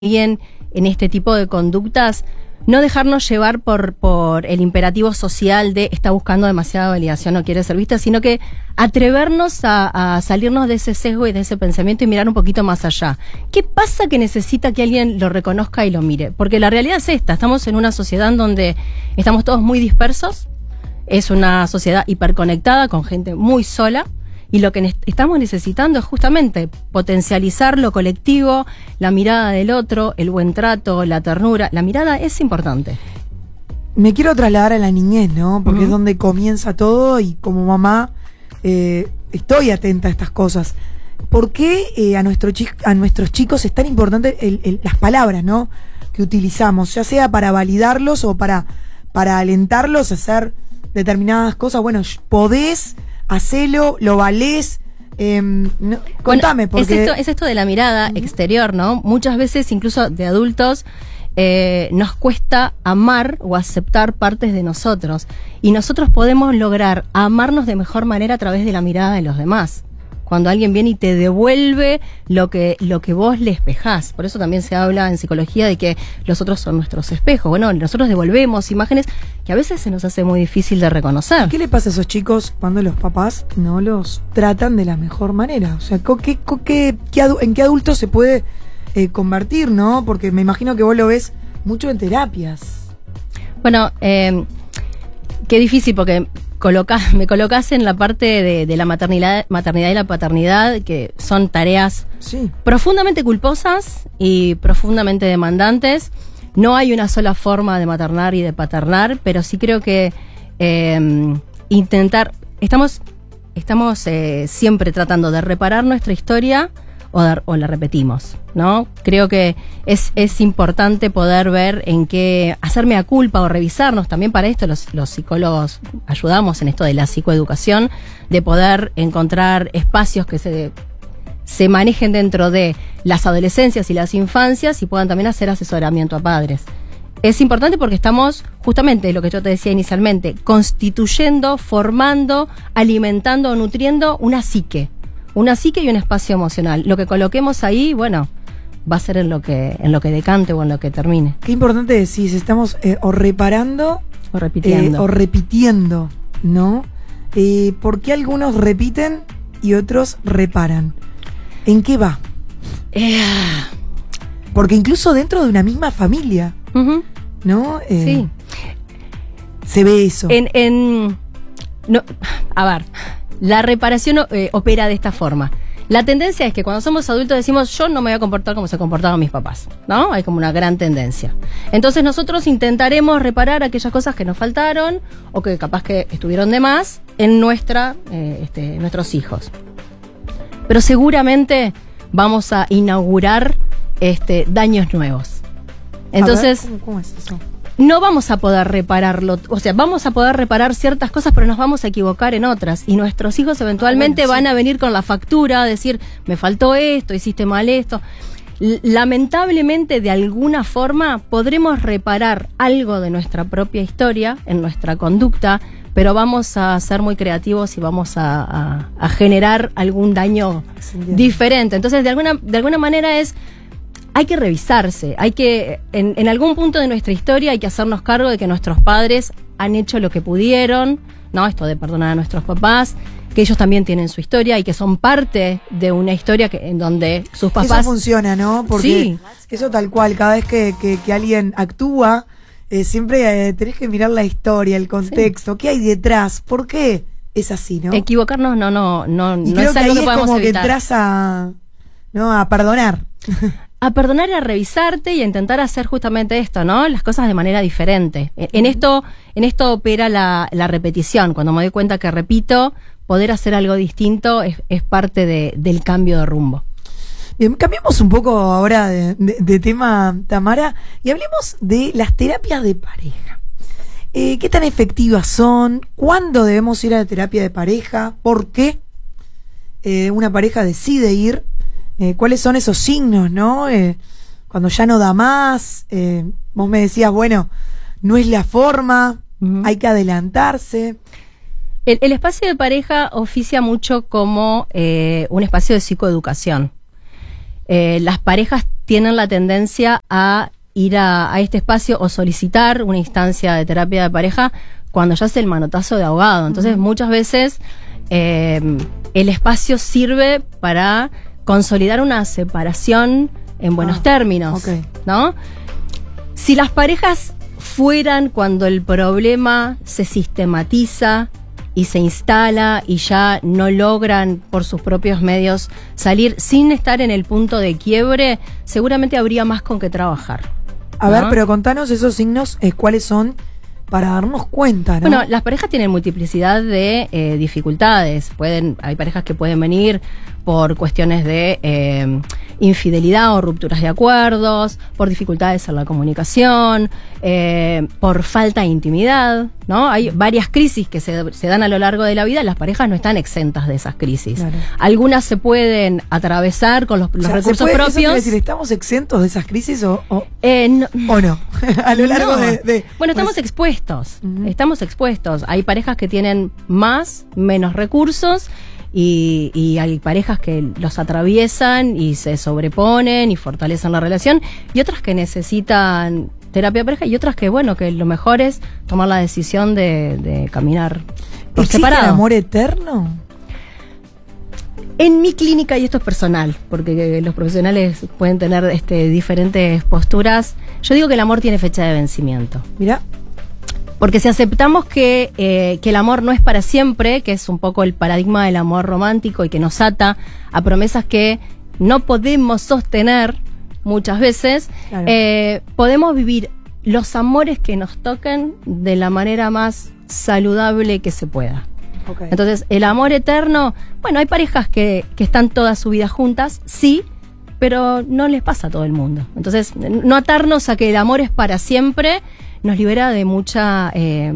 bien en este tipo de conductas, no dejarnos llevar por el imperativo social de está buscando demasiada validación, no quiere ser vista, sino que atrevernos a salirnos de ese sesgo y de ese pensamiento y mirar un poquito más allá. ¿Qué pasa que necesita que alguien lo reconozca y lo mire? Porque la realidad es esta, estamos en una sociedad en donde estamos todos muy dispersos, es una sociedad hiperconectada con gente muy sola, y lo que estamos necesitando es justamente potencializar lo colectivo, la mirada del otro, el buen trato, la ternura. La mirada es importante. Me quiero trasladar a la niñez, ¿no? Porque es donde comienza todo y como mamá estoy atenta a estas cosas. ¿Por qué a nuestros chicos es tan importante las palabras, ¿no? Que utilizamos, ya sea para validarlos o para alentarlos a hacer determinadas cosas. Bueno, podés, hacelo, lo valés. Contame, porque es esto de la mirada exterior, ¿no? Muchas veces, incluso de adultos, nos cuesta amar o aceptar partes de nosotros. Y nosotros podemos lograr amarnos de mejor manera a través de la mirada de los demás. Cuando alguien viene y te devuelve lo que vos le espejás. Por eso también se habla en psicología de que los otros son nuestros espejos. Bueno, nosotros devolvemos imágenes que a veces se nos hace muy difícil de reconocer. ¿Qué le pasa a esos chicos cuando los papás no los tratan de la mejor manera? O sea, ¿en qué adulto se puede convertir, no? Porque me imagino que vos lo ves mucho en terapias. Bueno, qué difícil porque me colocás en la parte de la maternidad y la paternidad, que son tareas profundamente culposas y profundamente demandantes. No hay una sola forma de maternar y de paternar, pero sí creo que estamos siempre tratando de reparar nuestra historia o la repetimos, ¿no? Creo que es importante poder ver en qué hacerme a culpa o revisarnos. También para esto los psicólogos ayudamos en esto de la psicoeducación, de poder encontrar espacios que se manejen dentro de las adolescencias y las infancias y puedan también hacer asesoramiento a padres. Es importante porque estamos, justamente lo que yo te decía inicialmente, constituyendo, formando, alimentando, nutriendo una psique y un espacio emocional. Lo que coloquemos ahí, bueno, va a ser en lo que decante o en lo que termine. Qué importante decís, estamos o reparando o repitiendo, ¿no? ¿Por qué algunos repiten y otros reparan? ¿En qué va? Porque incluso dentro de una misma familia, ¿no? Sí. Se ve eso. No, a ver, la reparación opera de esta forma. La tendencia es que cuando somos adultos decimos, yo no me voy a comportar como se comportaban mis papás, ¿no? Hay como una gran tendencia. Entonces nosotros intentaremos reparar aquellas cosas que nos faltaron o que capaz que estuvieron de más en nuestros hijos. Pero seguramente vamos a inaugurar daños nuevos. Entonces, ¿cómo es eso? No vamos a poder repararlo, o sea, vamos a poder reparar ciertas cosas, pero nos vamos a equivocar en otras. Y nuestros hijos eventualmente van a venir con la factura, a decir, me faltó esto, hiciste mal esto. Lamentablemente, de alguna forma, podremos reparar algo de nuestra propia historia, en nuestra conducta, pero vamos a ser muy creativos y vamos a generar algún daño diferente. Entonces, de alguna manera hay que revisarse, hay que, en algún punto de nuestra historia hay que hacernos cargo de que nuestros padres han hecho lo que pudieron, ¿no? Esto de perdonar a nuestros papás, que ellos también tienen su historia y que son parte de una historia en donde sus papás... Eso funciona, ¿no? Porque eso tal cual, cada vez que alguien actúa, siempre tenés que mirar la historia, el contexto, qué hay detrás, por qué es así, ¿no? Equivocarnos no es algo que podamos evitar. Como que entras a perdonar. A perdonar y a revisarte y a intentar hacer justamente esto, ¿no? Las cosas de manera diferente. En esto opera la repetición. Cuando me doy cuenta que repito, poder hacer algo distinto es parte del cambio de rumbo. Bien, cambiemos un poco ahora de tema, Tamara, y hablemos de las terapias de pareja. ¿Qué tan efectivas son? ¿Cuándo debemos ir a la terapia de pareja? ¿Por qué una pareja decide ir? ¿Cuáles son esos signos, no? Cuando ya no da más, vos me decías, bueno, no es la forma, hay que adelantarse. El espacio de pareja oficia mucho como un espacio de psicoeducación. Las parejas tienen la tendencia a ir a este espacio o solicitar una instancia de terapia de pareja cuando ya es el manotazo de ahogado. Entonces, muchas veces el espacio sirve para consolidar una separación en buenos términos, ¿no? Si las parejas fueran cuando el problema se sistematiza y se instala y ya no logran por sus propios medios salir sin estar en el punto de quiebre, seguramente habría más con qué trabajar. A ver, pero contanos esos signos, ¿cuáles son? Para darnos cuenta, ¿no? Bueno, las parejas tienen multiplicidad de dificultades. Hay parejas que pueden venir por cuestiones de infidelidad o rupturas de acuerdos, por dificultades en la comunicación, por falta de intimidad, ¿no? Hay varias crisis que se dan a lo largo de la vida. Las parejas no están exentas de esas crisis. Claro. Algunas se pueden atravesar con los recursos propios. ¿Eso quiere decir, estamos exentos de esas crisis o no? ¿O no? A lo largo de bueno, estamos expuestos. Estamos expuestos. Hay parejas que tienen menos recursos. Y hay parejas que los atraviesan y se sobreponen y fortalecen la relación, y otras que necesitan terapia de pareja, y otras que, bueno, que lo mejor es tomar la decisión de caminar por separado. ¿Existe el amor eterno? En mi clínica, y esto es personal, porque los profesionales pueden tener diferentes posturas, yo digo que el amor tiene fecha de vencimiento. Mirá. Porque si aceptamos que el amor no es para siempre, que es un poco el paradigma del amor romántico y que nos ata a promesas que no podemos sostener muchas veces, claro, podemos vivir los amores que nos toquen de la manera más saludable que se pueda. Okay. Entonces, el amor eterno, bueno, hay parejas que están toda su vida juntas, sí, pero no les pasa a todo el mundo. Entonces, no atarnos a que el amor es para siempre nos libera de mucha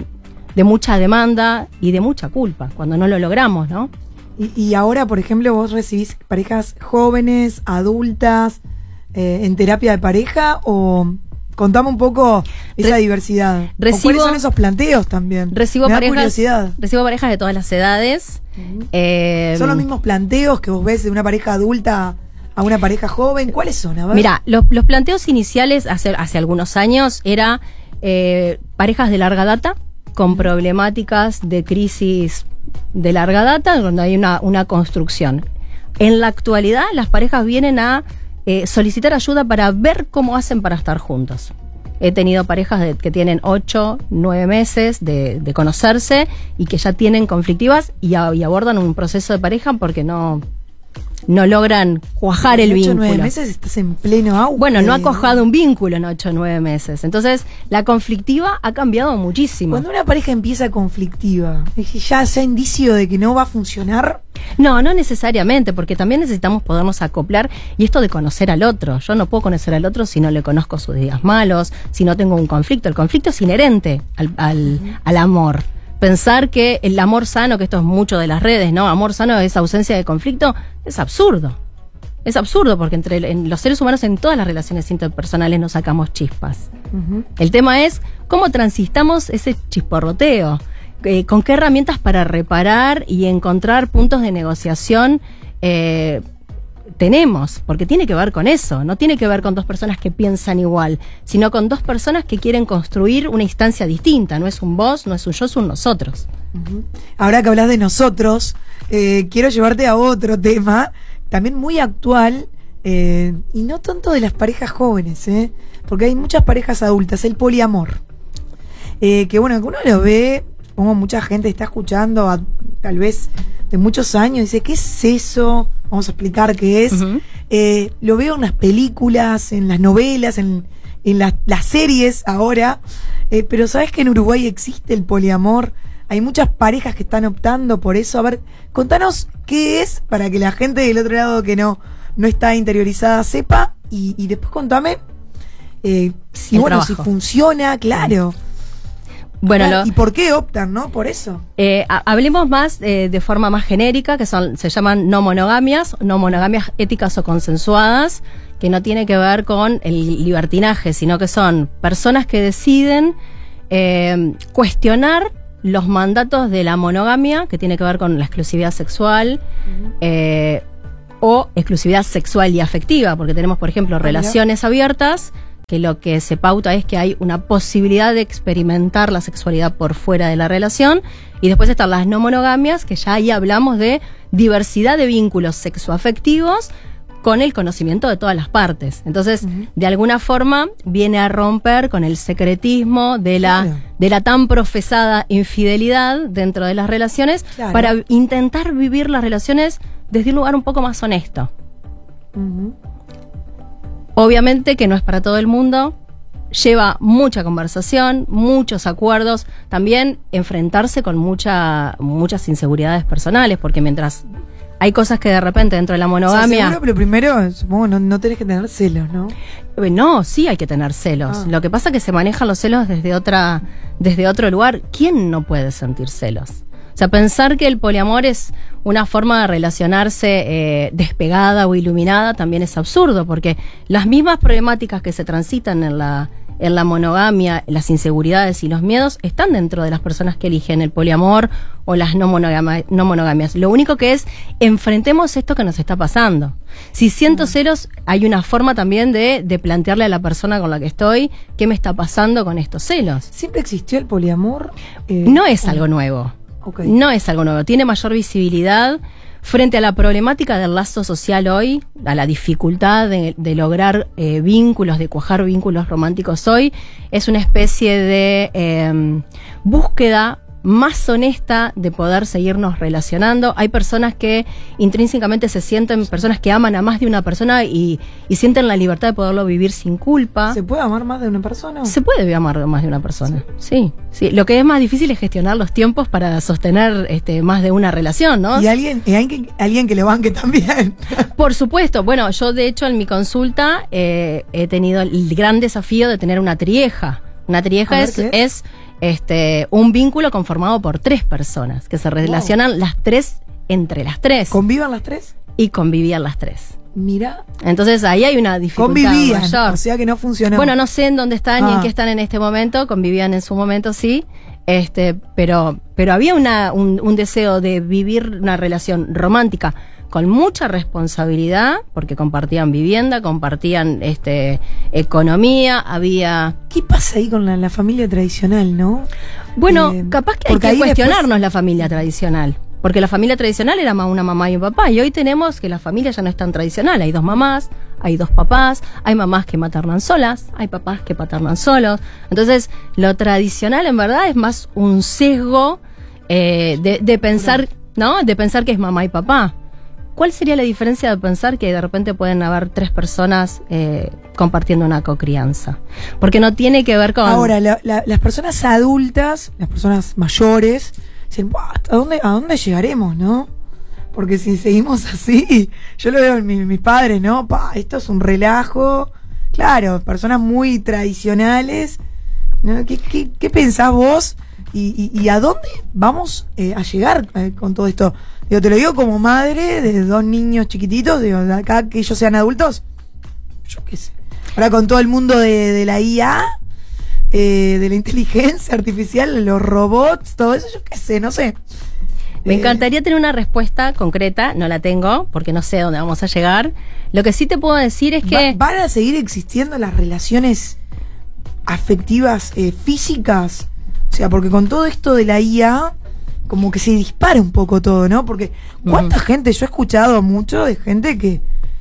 demanda y de mucha culpa cuando no lo logramos, ¿no? Y ahora, por ejemplo, vos recibís parejas jóvenes, adultas, en terapia de pareja, o contame un poco esa diversidad. ¿Cuáles son esos planteos también? Recibo parejas de todas las edades. ¿Son los mismos planteos que vos ves de una pareja adulta a una pareja joven? ¿Cuáles son? A ver. Mira, los planteos iniciales hace algunos años era parejas de larga data con problemáticas de crisis de larga data, donde hay una construcción. En la actualidad, las parejas vienen a solicitar ayuda para ver cómo hacen para estar juntos. He tenido parejas que tienen 8, 9 meses de conocerse y que ya tienen conflictivas y abordan un proceso de pareja porque no logran cuajar el vínculo. 8 o 9 meses estás en pleno auge. Bueno, no ha cuajado un vínculo en 8 o 9 meses. Entonces, la conflictiva ha cambiado muchísimo. Cuando una pareja empieza conflictiva, ¿ya sea indicio de que no va a funcionar? No necesariamente, porque también necesitamos podernos acoplar, y esto de conocer al otro. Yo no puedo conocer al otro si no le conozco sus días malos, si no tengo un conflicto. El conflicto es inherente al amor. Pensar que el amor sano, que esto es mucho de las redes, ¿no? Amor sano es ausencia de conflicto, es absurdo. Es absurdo porque en los seres humanos, en todas las relaciones interpersonales, nos sacamos chispas. El tema es cómo transitamos ese chisporroteo, con qué herramientas para reparar y encontrar puntos de negociación tenemos, porque tiene que ver con eso, no tiene que ver con dos personas que piensan igual, sino con dos personas que quieren construir una instancia distinta. No es un vos, no es un yo, es un nosotros. Ahora que hablas de nosotros, quiero llevarte a otro tema, también muy actual, y no tanto de las parejas jóvenes, porque hay muchas parejas adultas, el poliamor. Que bueno, que uno lo ve, como mucha gente está escuchando, tal vez de muchos años, dice, ¿qué es eso? Vamos a explicar qué es. Lo veo en las películas, en las novelas, en las series ahora, pero ¿sabes que en Uruguay existe el poliamor? Hay muchas parejas que están optando por eso. A ver, contanos qué es, para que la gente del otro lado que no está interiorizada sepa, y después contame si funciona, claro. Bueno, ¿y por qué optan, no? Por eso. Hablemos más de forma más genérica, que se llaman no monogamias éticas o consensuadas, que no tiene que ver con el libertinaje, sino que son personas que deciden cuestionar los mandatos de la monogamia, que tiene que ver con la exclusividad sexual, o exclusividad sexual y afectiva, porque tenemos, por ejemplo, relaciones abiertas, que lo que se pauta es que hay una posibilidad de experimentar la sexualidad por fuera de la relación, y después están las no monogamias, que ya ahí hablamos de diversidad de vínculos sexoafectivos con el conocimiento de todas las partes. Entonces, de alguna forma, viene a romper con el secretismo de la tan profesada infidelidad dentro de las relaciones, para intentar vivir las relaciones desde un lugar un poco más honesto. Obviamente que no es para todo el mundo, lleva mucha conversación, muchos acuerdos, también enfrentarse con muchas inseguridades personales, porque mientras hay cosas que de repente dentro de la monogamia... Seguro, pero primero, supongo, no tenés que tener celos, ¿no? No, sí hay que tener celos. Lo que pasa es que se manejan los celos desde otro lugar. ¿Quién no puede sentir celos? O sea, pensar que el poliamor es una forma de relacionarse despegada o iluminada también es absurdo, porque las mismas problemáticas que se transitan en la monogamia, las inseguridades y los miedos, están dentro de las personas que eligen el poliamor o las no monogamias. Lo único que es, enfrentemos esto que nos está pasando. Si siento celos, hay una forma también de plantearle a la persona con la que estoy qué me está pasando con estos celos. ¿Siempre existió el poliamor? No es algo nuevo. Okay. No es algo nuevo. Tiene mayor visibilidad frente a la problemática del lazo social hoy, a la dificultad de lograr vínculos, de cuajar vínculos románticos hoy. Es una especie de búsqueda más honesta de poder seguirnos relacionando. Hay personas que intrínsecamente se sienten personas que aman a más de una persona y sienten la libertad de poderlo vivir sin culpa. ¿Se puede amar más de una persona? Se puede amar más de una persona, sí. Lo que es más difícil es gestionar los tiempos para sostener más de una relación, ¿no? Y alguien que lo banque también. Por supuesto. Bueno, yo de hecho en mi consulta he tenido el gran desafío de tener una trieja. Una trieja es un vínculo conformado por 3 personas que se relacionan las 3 entre las 3. ¿Convivan las 3? Y convivían las 3. Mira. Entonces ahí hay una dificultad convivían, mayor. O sea que no funcionó. Bueno, no sé en dónde están ni en qué están en este momento. Convivían en su momento, sí. Pero había un deseo de vivir una relación romántica con mucha responsabilidad, porque compartían vivienda, compartían economía, había... ¿Qué pasa ahí con la familia tradicional, no? Bueno, capaz que hay que cuestionarnos la familia tradicional. Porque la familia tradicional era una mamá y un papá, y hoy tenemos que la familia ya no es tan tradicional. Hay 2 mamás, hay 2 papás, hay mamás que maternan solas, hay papás que paternan solos. Entonces, lo tradicional en verdad es más un sesgo de pensar, ¿no? De pensar que es mamá y papá. ¿Cuál sería la diferencia de pensar que de repente pueden haber 3 personas compartiendo una cocrianza? Porque no tiene que ver con... Ahora, las personas adultas, las personas mayores, dicen, ¿a dónde llegaremos, no? Porque si seguimos así, yo lo veo en mis padres, ¿no? Esto es un relajo. Claro, personas muy tradicionales, ¿no? ¿Qué pensás vos? ¿Y a dónde vamos a llegar con todo esto? Digo, te lo digo como madre de 2 niños chiquititos, digo, de acá que ellos sean adultos, yo qué sé. Ahora con todo el mundo de la IA, de la inteligencia artificial, los robots, todo eso, yo qué sé, no sé. Me encantaría tener una respuesta concreta, no la tengo, porque no sé a dónde vamos a llegar. Lo que sí te puedo decir es que... ¿Van a seguir existiendo las relaciones afectivas físicas? O sea, porque con todo esto de la IA, como que se dispara un poco todo, ¿no? Porque ¿cuánta gente? Yo he escuchado mucho de gente que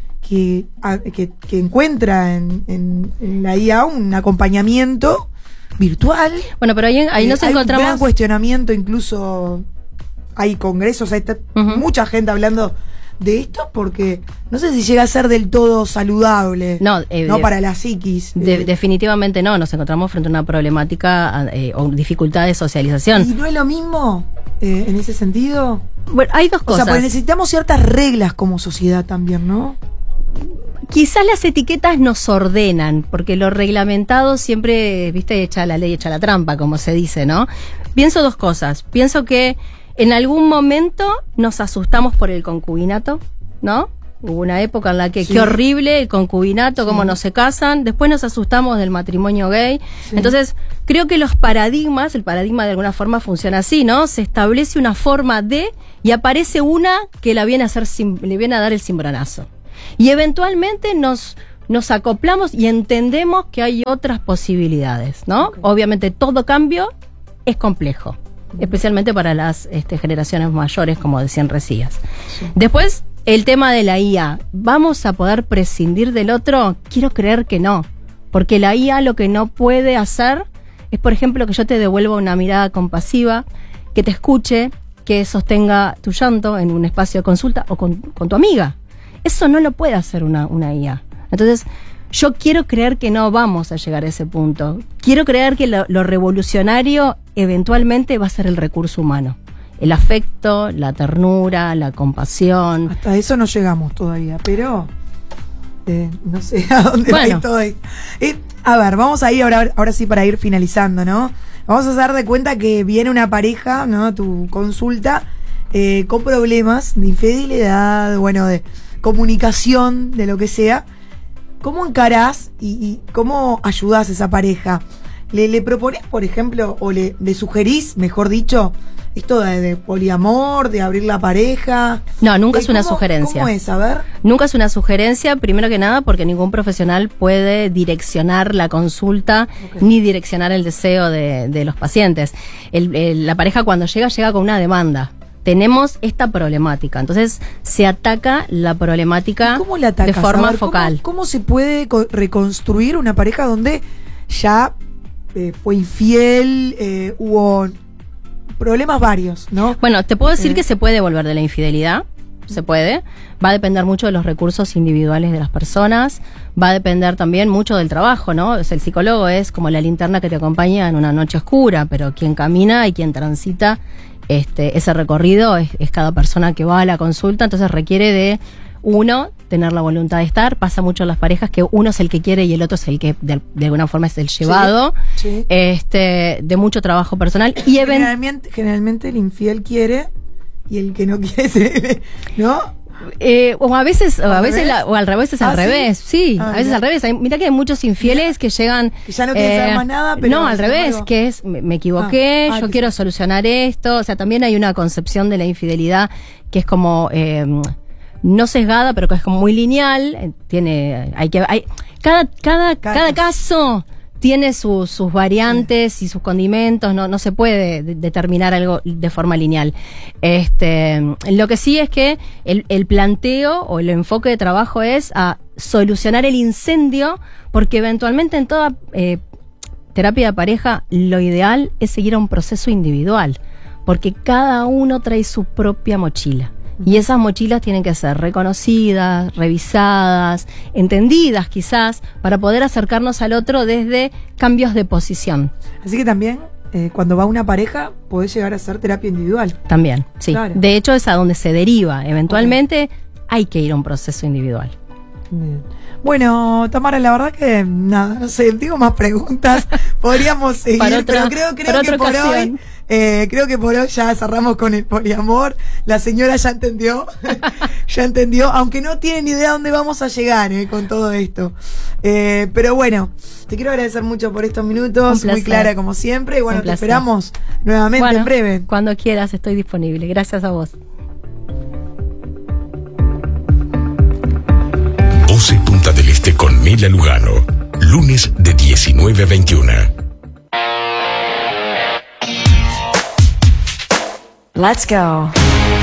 encuentra en la IA un acompañamiento virtual. Bueno, pero ahí nos encontramos... Hay un gran cuestionamiento, incluso hay congresos, hay mucha gente hablando de esto, porque no sé si llega a ser del todo saludable, no para la psiquis. Definitivamente no, nos encontramos frente a una problemática o dificultad de socialización. ¿Y no es lo mismo en ese sentido? Bueno, hay 2 cosas. O sea, porque necesitamos ciertas reglas como sociedad también, ¿no? Quizás las etiquetas nos ordenan, porque lo reglamentado siempre, viste, echa la ley, echa la trampa, como se dice, ¿no? Pienso 2 cosas. Pienso que en algún momento nos asustamos por el concubinato, ¿no? Hubo una época en la que, qué horrible, el concubinato, cómo no se casan. Después nos asustamos del matrimonio gay. Sí. Entonces, creo que los paradigmas, el paradigma de alguna forma funciona así, ¿no? Se establece una forma de, y aparece una que le viene a dar el cimbronazo. Y eventualmente nos acoplamos y entendemos que hay otras posibilidades, ¿no? Okay. Obviamente todo cambio es complejo, especialmente para las generaciones mayores, como decían recién. Sí. Después, el tema de la IA. ¿Vamos a poder prescindir del otro? Quiero creer que no, porque la IA lo que no puede hacer es, por ejemplo, que yo te devuelva una mirada compasiva, que te escuche, que sostenga tu llanto en un espacio de consulta o con tu amiga. Eso no lo puede hacer una IA. Entonces, yo quiero creer que no vamos a llegar a ese punto. Quiero creer que lo revolucionario eventualmente va a ser el recurso humano. El afecto, la ternura, la compasión. Hasta eso no llegamos todavía, pero no sé a dónde va a ir todo esto. A ver, vamos a ir ahora sí para ir finalizando, ¿no? Vamos a dar de cuenta que viene una pareja, ¿no? Tu consulta, con problemas de infidelidad, bueno, de comunicación, de lo que sea. ¿Cómo encarás y cómo ayudás a esa pareja? ¿Le proponés, por ejemplo, o le sugerís, mejor dicho, esto de poliamor, de abrir la pareja? No, nunca es una sugerencia. ¿Cómo es? A ver. Nunca es una sugerencia, primero que nada, porque ningún profesional puede direccionar la consulta, ni direccionar el deseo de los pacientes. La pareja cuando llega con una demanda. Tenemos esta problemática, entonces se ataca la problemática de forma focal. ¿Cómo se puede reconstruir una pareja donde ya fue infiel, hubo problemas varios, ¿no? Bueno, te puedo decir que se puede volver de la infidelidad, se puede. Va a depender mucho de los recursos individuales de las personas, va a depender también mucho del trabajo, ¿no? O sea, el psicólogo es como la linterna que te acompaña en una noche oscura, pero quien camina y quien transita ese recorrido es cada persona que va a la consulta, entonces requiere de uno tener la voluntad de estar. Pasa mucho en las parejas que uno es el que quiere y el otro es el que de alguna forma es el llevado, sí. De mucho trabajo personal. Y generalmente el infiel quiere y el que no quiere, ¿no? O a veces al revés es al revés, sí, a veces al revés. Mira que hay muchos infieles que llegan, que ya no quieren saber más nada, pero no, al revés, que es me equivoqué, yo quiero solucionar esto. O sea, también hay una concepción de la infidelidad que es como no sesgada, pero que es como muy lineal. Cada caso tiene sus variantes y sus condimentos, no se puede determinar algo de forma lineal. Lo que sí es que el planteo o el enfoque de trabajo es a solucionar el incendio, porque eventualmente en toda terapia de pareja lo ideal es seguir a un proceso individual, porque cada uno trae su propia mochila. Y esas mochilas tienen que ser reconocidas, revisadas, entendidas quizás, para poder acercarnos al otro desde cambios de posición. Así que también, cuando va una pareja, podés llegar a hacer terapia individual. También, sí. Claro. De hecho, es a donde se deriva. Eventualmente hay que ir a un proceso individual. Bien. Bueno, Tamara, la verdad que nada, no sé, tengo más preguntas. Podríamos seguir, pero creo que por hoy, creo que por hoy ya cerramos con el poliamor. La señora ya entendió, aunque no tiene ni idea dónde vamos a llegar con todo esto. Pero bueno, te quiero agradecer mucho por estos minutos, muy clara como siempre, y bueno, te esperamos nuevamente en breve. Cuando quieras, estoy disponible. Gracias a vos. 12 Punta del Este con Mela Lugano, lunes de 19 a 21. Let's go.